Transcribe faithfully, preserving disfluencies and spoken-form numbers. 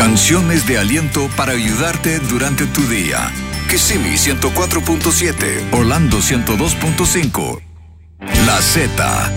Canciones de aliento para ayudarte durante tu día. Kissimmee ciento cuatro punto siete, Orlando ciento dos punto cinco. La Z